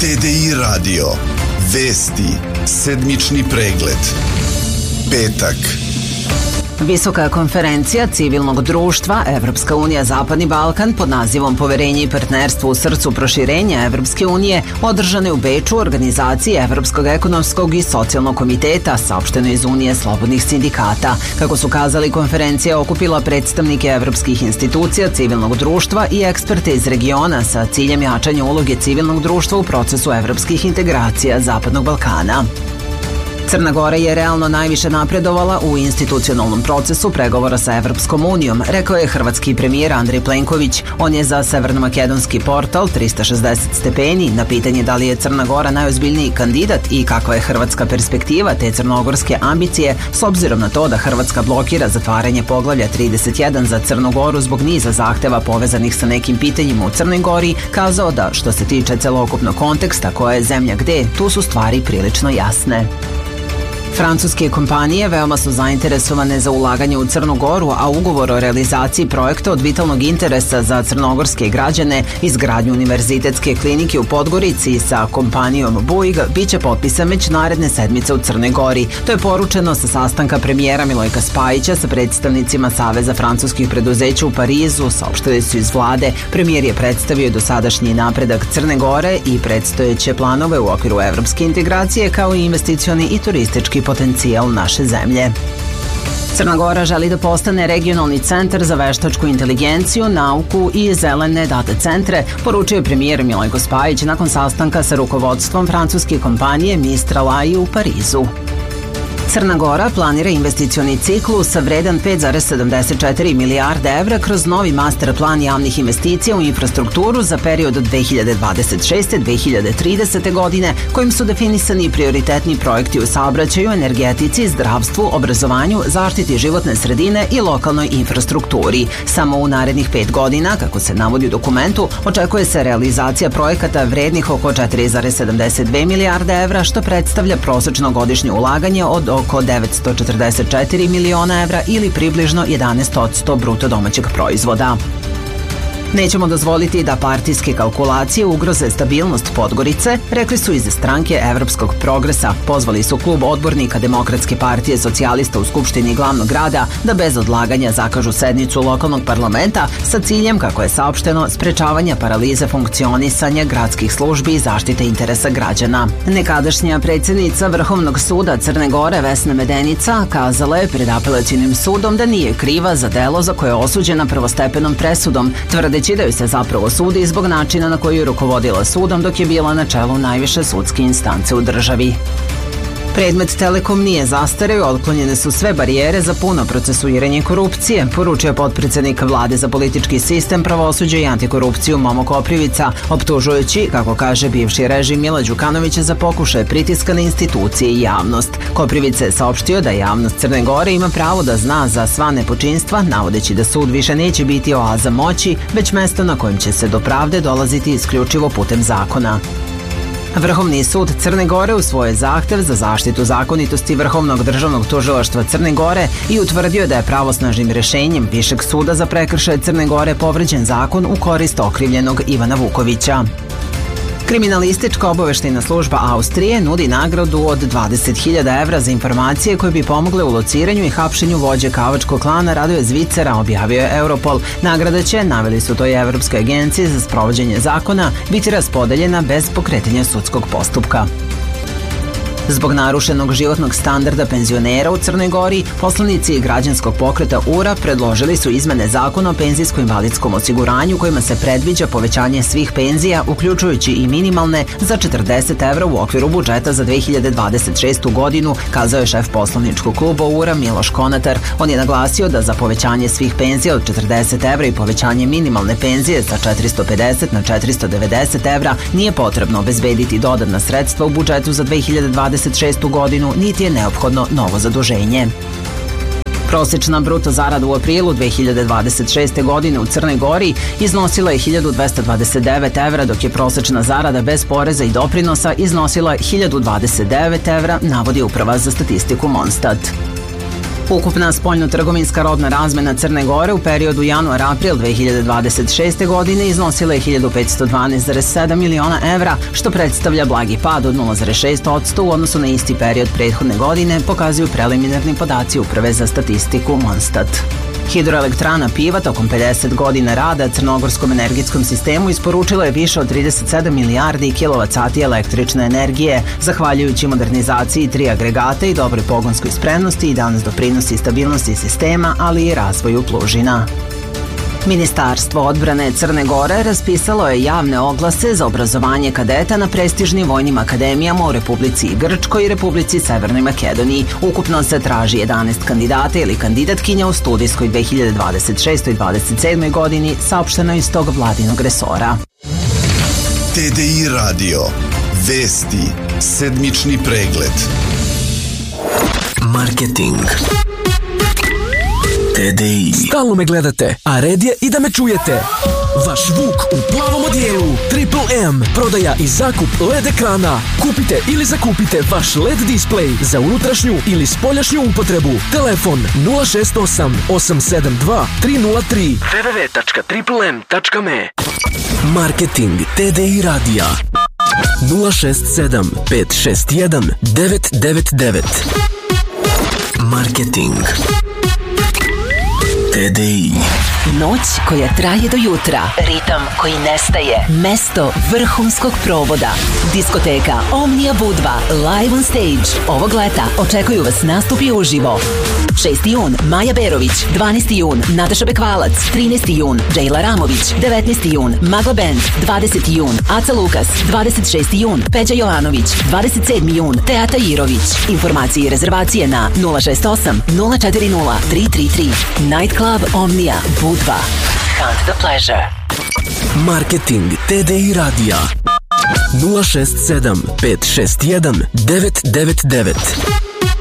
TDI radio. Vesti. Sedmični pregled. Petak. Visoka konferencija civilnog društva Evropska unija Zapadni Balkan pod nazivom Poverenje i partnerstvo u srcu proširenja Evropske unije održane u Beču u organizaciji Evropskog ekonomskog i socijalnog komiteta, saopšteno iz Unije slobodnih sindikata. Kako su kazali, konferencija okupila predstavnike evropskih institucija, civilnog društva i eksperte iz regiona sa ciljem jačanja uloge civilnog društva u procesu evropskih integracija Zapadnog Balkana. Crna Gora je realno najviše napredovala u institucionalnom procesu pregovora sa Evropskom unijom, rekao je hrvatski premijer Andrej Plenković. On je za severnomakedonski portal 360 stepeni na pitanje da li je Crna Gora najozbiljniji kandidat i kakva je hrvatska perspektiva te crnogorske ambicije s obzirom na to da Hrvatska blokira zatvaranje poglavlja 31 za Crnu Goru zbog niza zahteva povezanih sa nekim pitanjima u Crnoj Gori, kazao da što se tiče celokupnog konteksta koja je zemlja gde, tu su stvari prilično jasne. Francuske kompanije veoma su zainteresovane za ulaganje u Crnu Goru, a ugovor o realizaciji projekta od vitalnog interesa za crnogorske građane, izgradnju univerzitetske klinike u Podgorici sa kompanijom Bouygues biće potpisan već naredne sedmice u Crnoj Gori. To je poručeno sa sastanka premijera Milojka Spajića sa predstavnicima Saveza francuskih preduzeća u Parizu, saopštili su iz vlade. Premijer je predstavio dosadašnji napredak Crne Gore i predstojeće planove u okviru evropske integracije kao i investicioni i turistički potencijal naše zemlje. Crna Gora želi da postane regionalni centar za veštačku inteligenciju, nauku i zelene data centre, poručio je premijer Milojko Spajić nakon sastanka sa rukovodstvom francuske kompanije Mistral AI u Parizu. Crna Gora planira investicioni ciklus vredan 5,74 milijarde evra kroz novi master plan javnih investicija u infrastrukturu za period od 2026-2030. godine, kojim su definisani prioritetni projekti u saobraćaju, energetici, zdravstvu, obrazovanju, zaštiti životne sredine i lokalnoj infrastrukturi. Samo u narednih 5 godina, kako se navodi u dokumentu, očekuje se realizacija projekata vrednih oko 4,72 milijarde evra, što predstavlja prosečno godišnje ulaganje od oko 944 miliona evra ili približno 11% bruto domaćeg proizvoda. Nećemo dozvoliti da partijske kalkulacije ugroze stabilnost Podgorice, rekli su iz stranke Evropskog progresa. Pozvali su klub odbornika Demokratske partije socijalista u Skupštini glavnog grada da bez odlaganja zakažu sednicu lokalnog parlamenta sa ciljem, kako je saopšteno, sprečavanja paralize funkcionisanja gradskih službi i zaštite interesa građana. Nekadašnja predsjednica Vrhovnog suda Crne Gore Vesna Medenica kazala je pred apelacionim sudom da nije kriva za delo za koje je osuđena prvostepenom presudom, tvrdeći da joj se zapravo sudi zbog načina na koji je rukovodila sudom dok je bila na čelu najviše sudske instance u državi. Predmet Telekom nije zastareo i otklonjene su sve barijere za puno procesuiranje korupcije, poručio potpredsednik vlade za politički sistem, pravosuđe i antikorupciju Momo Koprivica, optužujući, kako kaže bivši režim Mila Đukanovića, za pokušaje pritiska na institucije i javnost. Koprivica je saopštio da javnost Crne Gore ima pravo da zna za sva nepočinstva, navodeći da sud više neće biti oaza moći, već mesto na kojem će se do pravde dolaziti isključivo putem zakona. Vrhovni sud Crne Gore usvojio je zahtev za zaštitu zakonitosti Vrhovnog državnog tužilaštva Crne Gore i utvrdio da je pravosnažnim rešenjem Višeg suda za prekršaje Crne Gore povređen zakon u korist okrivljenog Ivana Vukovića. Kriminalistička obaveštajna služba Austrije nudi nagradu od 20.000 evra za informacije koje bi pomogle u lociranju i hapšenju vođe kavačkog klana Radoja Zvicera, objavio je Europol. Nagrada će, naveli su to i Evropske agencije za sprovođenje zakona, biti raspodeljena bez pokretanja sudskog postupka. Zbog narušenog životnog standarda penzionera u Crnoj Gori, poslanici građanskog pokreta URA predložili su izmene zakona o penzijsko-invalidskom osiguranju kojima se predviđa povećanje svih penzija, uključujući i minimalne, za 40 evra u okviru budžeta za 2026. godinu, kazao je šef poslaničkog kluba URA Miloš Konatar. On je naglasio da za povećanje svih penzija od 40 evra i povećanje minimalne penzije sa 450 na 490 evra nije potrebno obezbediti dodatna sredstva u budžetu za 2026. godinu, niti je neophodno novo zaduženje. Prosečna bruto zarada u aprilu 2026. godine u Crnoj Gori iznosila je 1229 evra, dok je prosečna zarada bez poreza i doprinosa iznosila 1029 evra, navodi Uprava za statistiku Monstat. Ukupna spoljno-trgovinska robna razmena Crne Gore u periodu januar-april 2026. godine iznosila je 1512,7 miliona evra, što predstavlja blagi pad od 0,6% u odnosu na isti period prethodne godine, pokazuju preliminarni podaci Uprave za statistiku Monstat. Hidroelektrana Piva tokom 50 godina rada crnogorskom energetskom sistemu isporučila je više od 37 milijardi kWh električne energije, zahvaljujući modernizaciji 3 agregata i dobroj pogonskoj spremnosti i danas doprinosi stabilnosti sistema, ali i razvoju plužina. Ministarstvo odbrane Crne Gore raspisalo je javne oglase za obrazovanje kadeta na prestižnim vojnim akademijama u Republici Grčkoj i Republici Severnoj Makedoniji. Ukupno se traži 11 kandidata ili kandidatkinja u studijskoj 2026. i 2027. godini, saopšteno iz tog vladinog resora. TDI radio. Vesti. Sedmični pregled. Marketing. TDI. Stalno me gledate, a red je i da me čujete. Vaš Vuk u plavom odijelu. Triple M. Prodaja i zakup LED ekrana. Kupite ili zakupite vaš LED display za unutrašnju ili spoljašnju upotrebu. Telefon 068 872 303. www.triplem.me. Marketing TDI radija 067 561 999. Marketing TDI. Noć koja traje do jutra. Ritam koji nestaje. Mesto vrhunskog provoda. Diskoteka Omnia Budva live on stage. Ovog leta očekuju vas nastupi uživo. 6. jun Maja Berović, 12. jun Nataša Bekvalac, 13. jun Džejla Ramović, 19. jun Magla Band, 20. jun Aca Lukas, 26. jun Peđa Jovanović, 27. jun Teata Irović. Informacije i rezervacije na 068 040 333. Nightclub Omnia Budva. Hunt the pleasure. Marketing TDI radija 067 561 999.